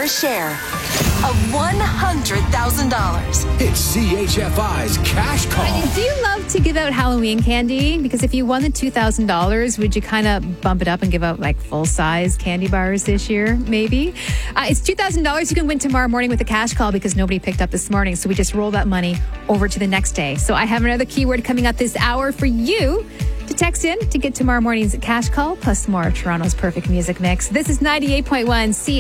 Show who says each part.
Speaker 1: your share of $100,000.
Speaker 2: It's CHFI's Cash Call.
Speaker 3: Do you love to give out Halloween candy? Because if you won the $2,000, would you kind of bump it up and give out like full-size candy bars this year, maybe? It's $2,000 you can win tomorrow morning with a cash call because nobody picked up this morning. So we just roll that money over to the next day. So I have another keyword coming up this hour for you to text in to get tomorrow morning's cash call, plus more of Toronto's perfect music mix. This is 98.1 C.